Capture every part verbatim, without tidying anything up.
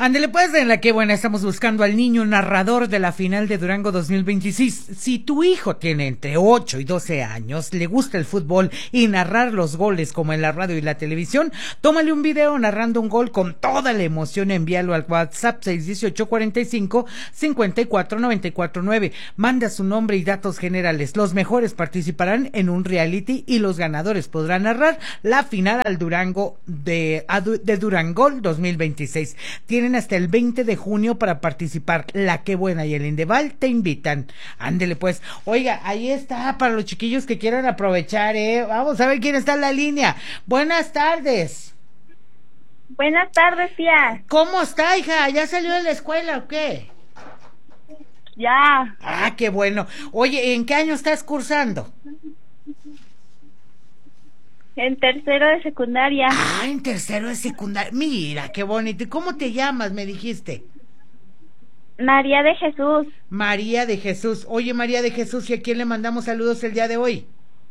Ándele pues, en la que buena, estamos buscando al niño narrador de la final de Durango dos mil veintiséis. Si tu hijo tiene entre ocho y doce años, le gusta el fútbol y narrar los goles como en la radio y la televisión, tómale un video narrando un gol con toda la emoción, envíalo al WhatsApp seis uno ocho, cuatro cinco, cinco cuatro, nueve cuatro nueve. Manda su nombre y datos generales. Los mejores participarán en un reality y los ganadores podrán narrar la final al Durango de, de Durangol dos mil veintiséis. Tienen hasta el veinte de junio para participar. La que buena y el Indeval te invitan. Ándele pues. Oiga, ahí está para los chiquillos que quieran aprovechar, eh. Vamos a ver quién está en la línea. Buenas tardes. Buenas tardes, tía. ¿Cómo está, hija? ¿Ya salió de la escuela o qué? Ya. Ah, qué bueno. Oye, ¿en qué año estás cursando? En tercero de secundaria. Ah, en tercero de secundaria. Mira, qué bonito. ¿Y cómo te llamas, me dijiste? María de Jesús. María de Jesús. Oye, María de Jesús, ¿y a quién le mandamos saludos el día de hoy?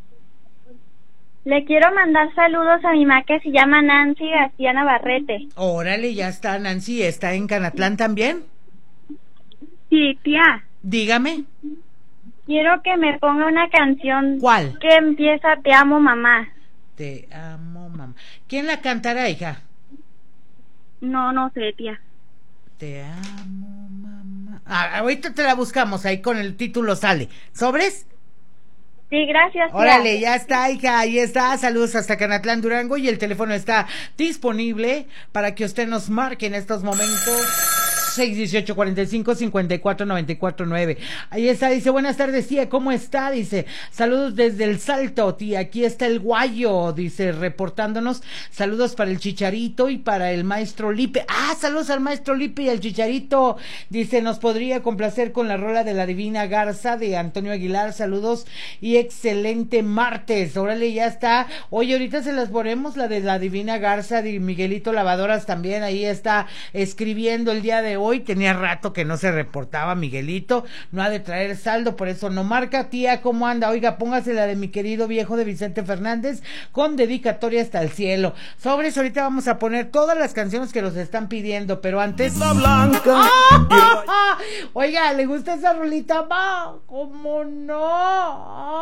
Le quiero mandar saludos a mi mamá que se llama Nancy García Navarrete. Órale, ya está Nancy. ¿Está en Canatlán también? Sí, tía. Dígame. Quiero que me ponga una canción. ¿Cuál? Que empieza Te amo, mamá. Te amo, mamá. ¿Quién la cantará, hija? No, no sé, tía. Te amo, mamá. Ah, ahorita te la buscamos, ahí con el título sale. ¿Sobres? Sí, gracias, tía. Órale, ya está, hija, ahí está. Saludos hasta Canatlán, Durango, y el teléfono está disponible para que usted nos marque en estos momentos. seis uno ocho, cuatro cinco, cinco cuatro, nueve cuatro nueve. Ahí está, dice, buenas tardes, tía, ¿cómo está? Dice, saludos desde el Salto, tía, aquí está el Guayo, dice, reportándonos, saludos para el Chicharito y para el maestro Lipe. Ah, saludos al maestro Lipe y al Chicharito. Dice, nos podría complacer con la rola de la Divina Garza de Antonio Aguilar, saludos y excelente martes. Órale, ya está. Oye, ahorita se las ponemos, la de la Divina Garza de Miguelito Lavadoras también, ahí está escribiendo el día de hoy. Hoy tenía rato que no se reportaba Miguelito, no ha de traer saldo, por eso no marca. Tía, ¿cómo anda? Oiga, póngase la de mi querido viejo de Vicente Fernández con dedicatoria hasta el cielo. Sobres, ahorita vamos a poner todas las canciones que nos están pidiendo, pero antes La Blanca. ¡Ah! ¡Ah! Oiga, ¿le gusta esa rolita? Va, ¿cómo no?